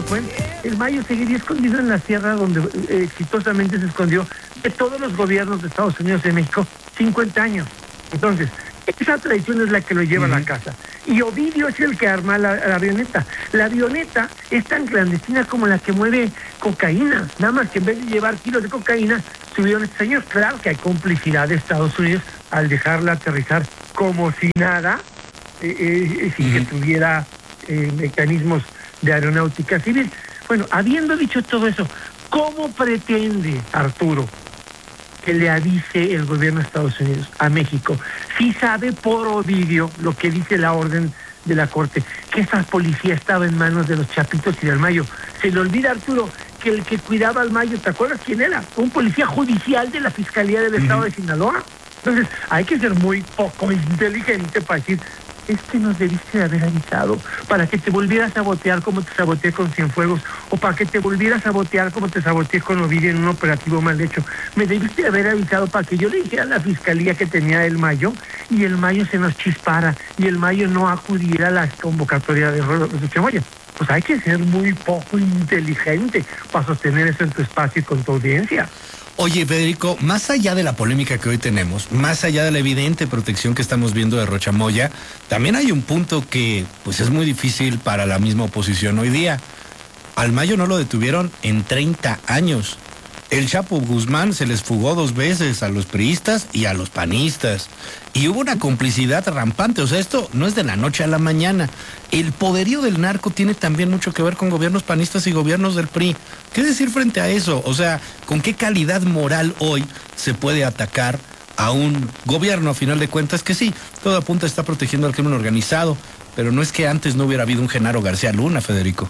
fue, el Mayo seguiría escondido en la sierra donde exitosamente se escondió de todos los gobiernos de Estados Unidos y de México 50 años. Entonces, esa tradición es la que lo lleva a la casa. Y Ovidio es el que arma la avioneta. La avioneta es tan clandestina como la que mueve cocaína. Nada más que en vez de llevar kilos de cocaína, subieron estos señores. Claro que hay complicidad de Estados Unidos al dejarla aterrizar como si nada, sin que tuviera mecanismos de aeronáutica civil. Bueno, habiendo dicho todo eso, ¿cómo pretende Arturo que le avise el gobierno de Estados Unidos a México? Si sabe por Ovidio lo que dice la orden de la Corte, que esa policía estaba en manos de los Chapitos y del Mayo. Se le olvida, Arturo, que el que cuidaba al Mayo, ¿te acuerdas quién era? Un policía judicial de la Fiscalía del Estado de Sinaloa. Entonces, hay que ser muy poco inteligente para decir, es que nos debiste de haber avisado para que te volvieras a sabotear como te saboteé con Cienfuegos, o para que te volvieras a sabotear como te saboteé con Ovidio en un operativo mal hecho. Me debiste de haber avisado para que yo le dijera a la Fiscalía que tenía el Mayo, y el Mayo se nos chispara, y el Mayo no acudiera a la convocatoria de Chamoya. Pues hay que ser muy poco inteligente para sostener eso en tu espacio y con tu audiencia. Oye, Federico, más allá de la polémica que hoy tenemos, más allá de la evidente protección que estamos viendo de Rochamoya, también hay un punto que pues es muy difícil para la misma oposición hoy día. Al Mayo no lo detuvieron en 30 años. El Chapo Guzmán se les fugó 2 veces a los priistas y a los panistas. Y hubo una complicidad rampante. O sea, esto no es de la noche a la mañana. El poderío del narco tiene también mucho que ver con gobiernos panistas y gobiernos del PRI. ¿Qué decir frente a eso? O sea, ¿con qué calidad moral hoy se puede atacar a un gobierno, a final de cuentas, que sí, todo apunta está protegiendo al crimen organizado, pero no es que antes no hubiera habido un Genaro García Luna, Federico?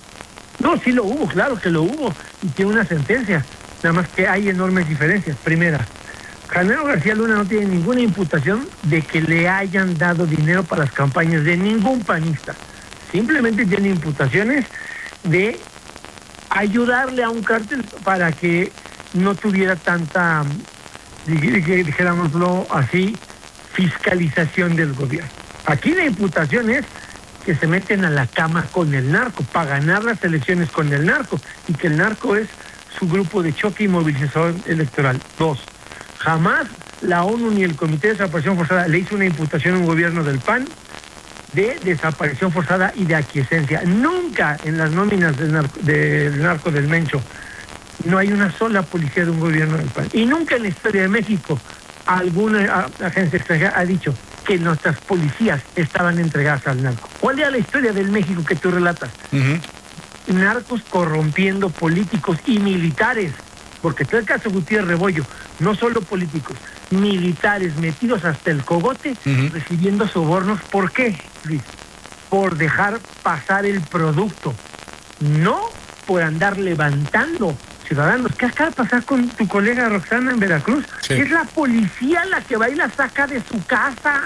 No, sí lo hubo, claro que lo hubo, y tiene una sentencia. Nada más que hay enormes diferencias. Primera, Genaro García Luna no tiene ninguna imputación de que le hayan dado dinero para las campañas de ningún panista. Simplemente tiene imputaciones de ayudarle a un cártel para que no tuviera tanta, dijéramoslo así, fiscalización del gobierno. Aquí la imputación es que se meten a la cama con el narco para ganar las elecciones con el narco, y que el narco es su grupo de choque y movilización electoral. 2, jamás la ONU ni el Comité de Desaparición Forzada le hizo una imputación a un gobierno del PAN de desaparición forzada y de aquiescencia. Nunca en las nóminas del narco del Mencho no hay una sola policía de un gobierno del PAN. Y nunca en la historia de México alguna agencia extranjera ha dicho que nuestras policías estaban entregadas al narco. ¿Cuál era la historia del México que tú relatas? Narcos corrompiendo políticos y militares, porque todo el caso Gutiérrez Rebollo, no solo políticos, militares metidos hasta el cogote, recibiendo sobornos. ¿Por qué, Luis? Por dejar pasar el producto, no por andar levantando ciudadanos. ¿Qué acaba de pasar con tu colega Roxana en Veracruz? Sí. Es la policía la que va y la saca de su casa.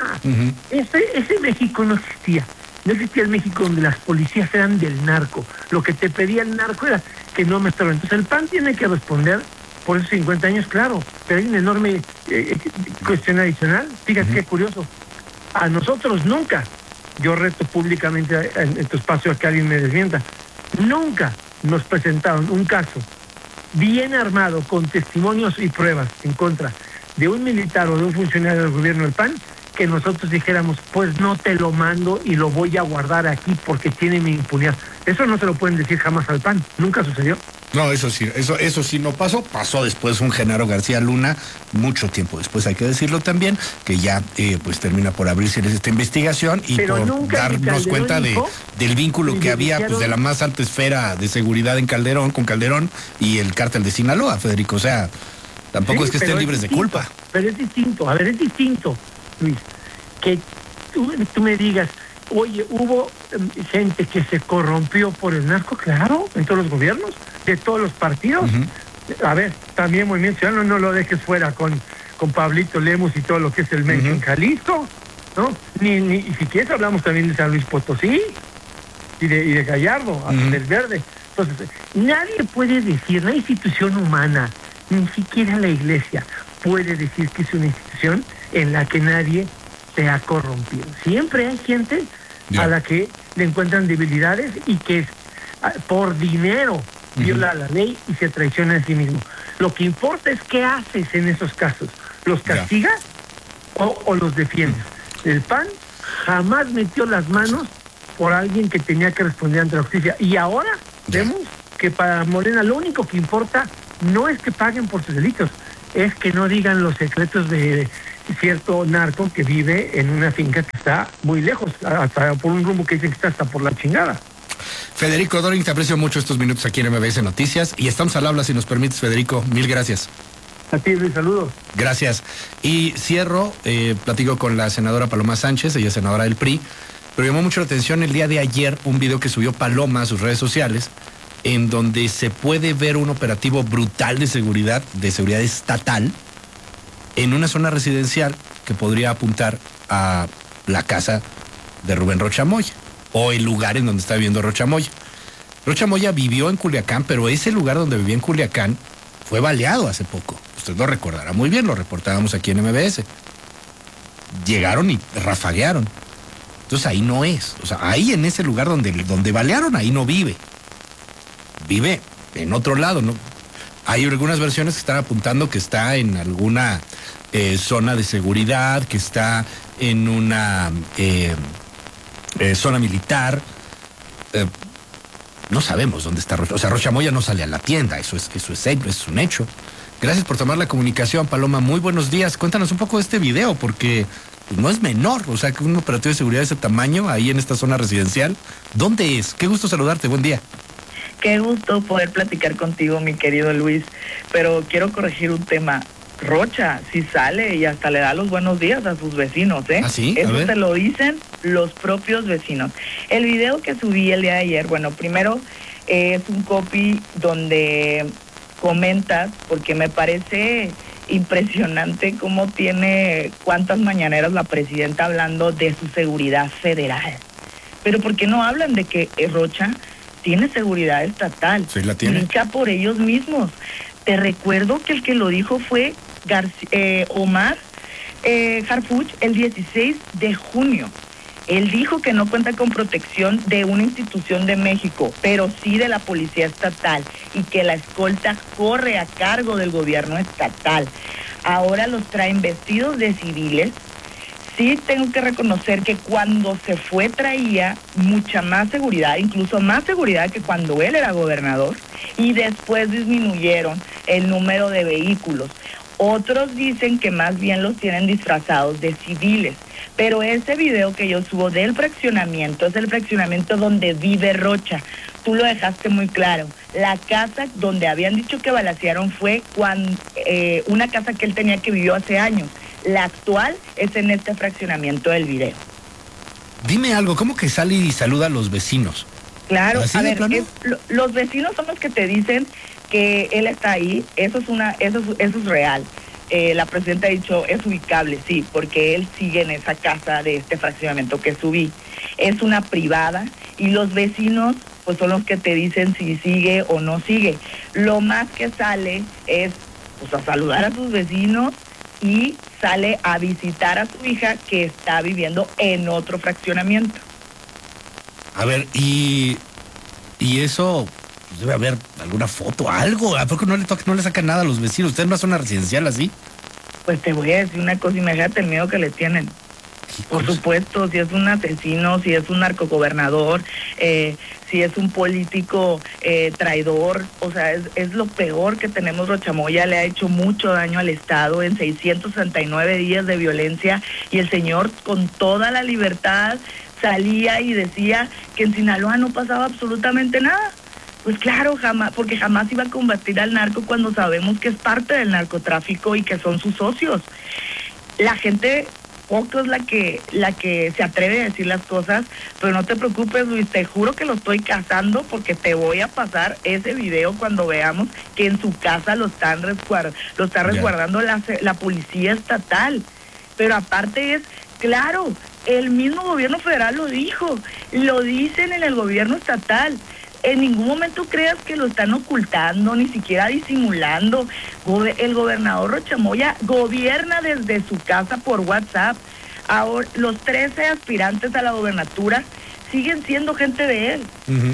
Ese México no existía. No existía el México donde las policías eran del narco. Lo que te pedía el narco era que no me estorben. Entonces el PAN tiene que responder por esos 50 años, claro. Pero hay una enorme cuestión adicional. Fíjate qué curioso. A nosotros nunca, yo reto públicamente en tu espacio a que alguien me desmienta, nunca nos presentaron un caso bien armado con testimonios y pruebas en contra de un militar o de un funcionario del gobierno del PAN, que nosotros dijéramos, pues no te lo mando y lo voy a guardar aquí porque tiene mi impunidad. Eso no se lo pueden decir jamás al PAN, nunca sucedió. No, eso sí no pasó. Pasó después un Genaro García Luna, mucho tiempo después, hay que decirlo también, que ya pues termina por abrirse esta investigación y pero por darnos cuenta del vínculo que había pues de la más alta esfera de seguridad en Calderón, con Calderón y el cártel de Sinaloa, Federico. O sea, tampoco sí, es que estén libres de culpa. Pero es distinto, es distinto, Luis, que tú me digas, oye, hubo gente que se corrompió por el narco, claro, en todos los gobiernos, de todos los partidos. A ver, también Movimiento Ciudadano, no lo dejes fuera con Pablito Lemus y todo lo que es el Mencho en Jalisco, ¿no? Ni si quieres hablamos también de San Luis Potosí y de Gallardo, del Verde. Entonces, nadie puede decir, la institución humana, ni siquiera la iglesia, puede decir que es una institución en la que nadie se ha corrompido. Siempre hay gente a la que le encuentran debilidades y que por dinero viola la ley y se traiciona a sí mismo. Lo que importa es qué haces en esos casos. ¿Los castigas o los defiendes? El PAN jamás metió las manos por alguien que tenía que responder ante la justicia. Y ahora vemos que para Morena lo único que importa no es que paguen por sus delitos, es que no digan los secretos de cierto narco que vive en una finca que está muy lejos, hasta por un rumbo que dicen que está hasta por la chingada. Federico Doring, te aprecio mucho estos minutos aquí en MBS Noticias y estamos al habla si nos permites, Federico. Mil gracias. A ti, Luis, saludos. Gracias. Y cierro, platico con la senadora Paloma Sánchez, ella es senadora del PRI, pero llamó mucho la atención el día de ayer un video que subió Paloma a sus redes sociales, en donde se puede ver un operativo brutal de seguridad estatal, en una zona residencial que podría apuntar a la casa de Rubén Rocha Moya, o el lugar en donde está viviendo Rocha Moya. Rocha Moya vivió en Culiacán, pero ese lugar donde vivía en Culiacán fue baleado hace poco. Usted lo recordará muy bien, lo reportábamos aquí en MBS. Llegaron y rafaguearon. Entonces ahí no es. O sea, ahí en ese lugar donde balearon, ahí no vive. Vive en otro lado, ¿no? Hay algunas versiones que están apuntando que está en alguna zona de seguridad, que está en una zona militar. No sabemos dónde está Rocha. O sea, Rocha Moya no sale a la tienda, eso es un hecho. Gracias por tomar la comunicación, Paloma. Muy buenos días. Cuéntanos un poco de este video, porque pues, no es menor. O sea, que un operativo de seguridad de ese tamaño, ahí en esta zona residencial. ¿Dónde es? Qué gusto saludarte. Buen día. Qué gusto poder platicar contigo, mi querido Luis. Pero quiero corregir un tema. Rocha sí sale y hasta le da los buenos días a sus vecinos, ¿eh? ¿Ah, sí? Eso te lo dicen los propios vecinos. El video que subí el día de ayer, bueno, primero es un copy donde comentas, porque me parece impresionante cómo tiene cuántas mañaneras la presidenta hablando de su seguridad federal. Pero ¿por qué no hablan de que Rocha tiene seguridad estatal? Sí, la tiene. Lucha por ellos mismos. Te recuerdo que el que lo dijo fue Omar Harfuch el 16 de junio. Él dijo que no cuenta con protección de una institución de México, pero sí de la policía estatal, y que la escolta corre a cargo del gobierno estatal. Ahora los traen vestidos de civiles. Sí tengo que reconocer que cuando se fue traía mucha más seguridad, incluso más seguridad que cuando él era gobernador, y después disminuyeron el número de vehículos. Otros dicen que más bien los tienen disfrazados de civiles, pero ese video que yo subo del fraccionamiento es el fraccionamiento donde vive Rocha. Tú lo dejaste muy claro. La casa donde habían dicho que balacearon fue una casa que él tenía que vivió hace años. La actual es en este fraccionamiento del video. Dime algo, ¿cómo que sale y saluda a los vecinos? Claro, a ver, los vecinos son los que te dicen que él está ahí. Eso es real. La presidenta ha dicho, es ubicable, sí, porque él sigue en esa casa de este fraccionamiento que subí. Es una privada y los vecinos pues son los que te dicen si sigue o no sigue. Lo más que sale es pues a saludar a sus vecinos y sale a visitar a su hija que está viviendo en otro fraccionamiento. A ver, y eso, pues debe haber alguna foto, algo. ¿A poco no le sacan nada a los vecinos? ¿Usted es una zona residencial así? Pues te voy a decir una cosa, imagínate el miedo que le tienen. Por supuesto, si es un asesino, si es un narcogobernador, si es un político traidor, o sea, es lo peor que tenemos. Rocha Moya le ha hecho mucho daño al Estado en 669 días de violencia, y el señor con toda la libertad salía y decía que en Sinaloa no pasaba absolutamente nada. Pues claro, jamás, porque jamás iba a combatir al narco cuando sabemos que es parte del narcotráfico y que son sus socios. La gente poco es la que se atreve a decir las cosas, pero no te preocupes, Luis, te juro que lo estoy cazando, porque te voy a pasar ese video cuando veamos que en su casa lo está resguardando la policía estatal. Pero aparte es, claro, el mismo gobierno federal lo dijo, lo dicen en el gobierno estatal. En ningún momento creas que lo están ocultando, ni siquiera disimulando. El gobernador Rocha Moya gobierna desde su casa por WhatsApp. Ahora, los 13 aspirantes a la gobernatura siguen siendo gente de él.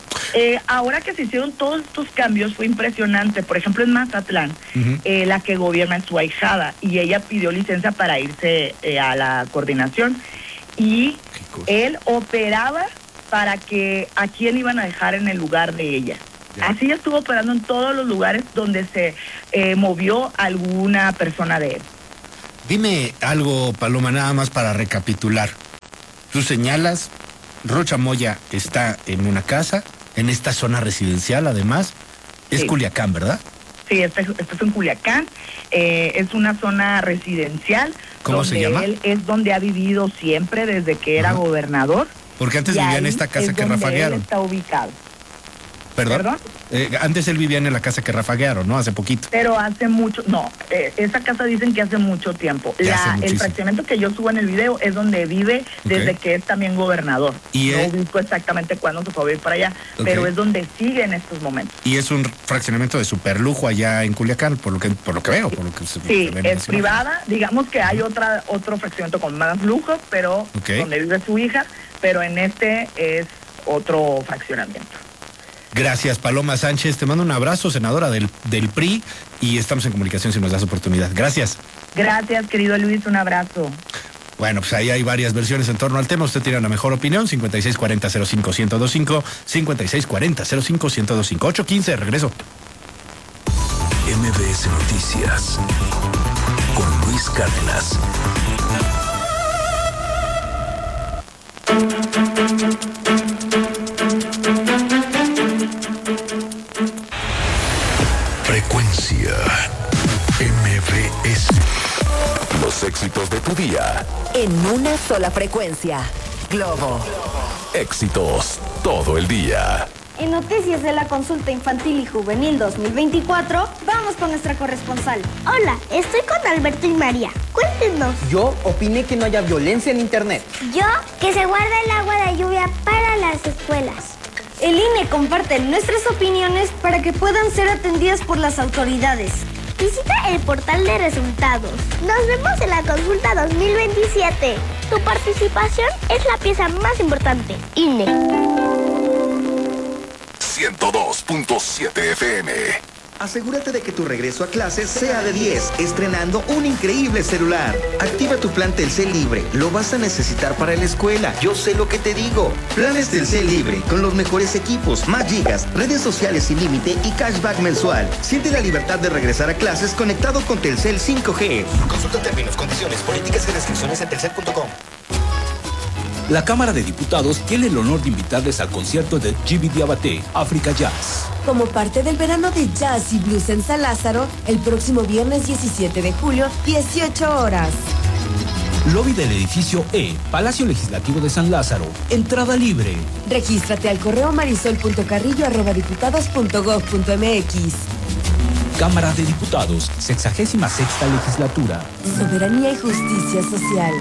Ahora que se hicieron todos estos cambios fue impresionante. Por ejemplo, en Mazatlán, la que gobierna es su ahijada y ella pidió licencia para irse a la coordinación y él operaba para que a quién iban a dejar en el lugar de ella. Así estuvo operando en todos los lugares donde se movió alguna persona de él. Dime algo, Paloma, nada más para recapitular. Tú señalas, Rocha Moya está en una casa, en esta zona residencial además. Es Culiacán, ¿verdad? Sí, esto es en Culiacán. Es una zona residencial. ¿Cómo se llama? Él es donde ha vivido siempre desde que era gobernador. Porque antes vivía en esta casa que rafaguearon. Él está ubicado. ¿Perdón? Antes él vivía en la casa que rafaguearon, ¿no? Hace poquito. Pero hace mucho, no, esa casa dicen que hace mucho tiempo. El fraccionamiento que yo subo en el video es donde vive desde que es también gobernador. ¿Y no ubico exactamente cuándo se fue a vivir para allá, pero es donde sigue en estos momentos. Y es un fraccionamiento de superlujo allá en Culiacán, por lo que veo. Sí, es privada, digamos que hay otro fraccionamiento con más lujo, pero donde vive su hija, pero en este es otro fraccionamiento. Gracias, Paloma Sánchez. Te mando un abrazo, senadora del PRI, y estamos en comunicación si nos das oportunidad. Gracias. Gracias, querido Luis, un abrazo. Bueno, pues ahí hay varias versiones en torno al tema. Usted tiene una mejor opinión, 5640-05-1025, 5640-05-1025, 8:15, regreso. MBS Noticias, con Luis Cárdenas. Frecuencia MBS. Los éxitos de tu día. En una sola frecuencia. Globo. Éxitos todo el día. En noticias de la consulta infantil y juvenil 2024, vamos con nuestra corresponsal. Hola, estoy con Alberto y María. Cuéntenos. Yo opiné que no haya violencia en internet. Yo, que se guarda el agua de lluvia para las escuelas. El INE comparte nuestras opiniones para que puedan ser atendidas por las autoridades. Visita el portal de resultados. Nos vemos en la consulta 2027. Tu participación es la pieza más importante. INE. 102.7 FM. Asegúrate de que tu regreso a clases sea de 10, estrenando un increíble celular. Activa tu plan Telcel Libre, lo vas a necesitar para la escuela. Yo sé lo que te digo. Planes Telcel Libre, con los mejores equipos, más gigas, redes sociales sin límite y cashback mensual. Siente la libertad de regresar a clases conectado con Telcel 5G. Consulta términos, condiciones, políticas y restricciones en telcel.com. La Cámara de Diputados tiene el honor de invitarles al concierto de Jimmy Diabaté, África Jazz. Como parte del verano de jazz y blues en San Lázaro, el próximo viernes 17 de julio, 18 horas. Lobby del edificio E, Palacio Legislativo de San Lázaro. Entrada libre. Regístrate al correo marisol.carrillo@diputados.gov.mx. Cámara de Diputados, 66ª legislatura. Soberanía y justicia social.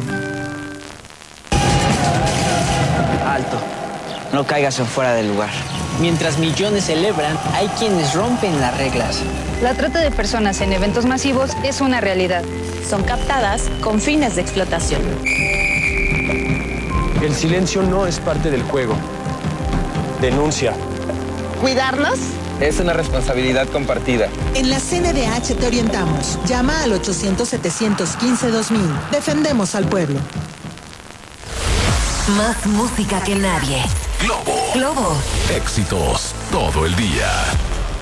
Alto, no caigas en fuera del lugar. Mientras millones celebran, hay quienes rompen las reglas. La trata de personas en eventos masivos es una realidad. Son captadas con fines de explotación. El silencio no es parte del juego. Denuncia. ¿Cuidarlos? Es una responsabilidad compartida. En la CNDH te orientamos. Llama al 800-715-2000. Defendemos al pueblo. Más música que nadie. Globo. Globo. Éxitos todo el día.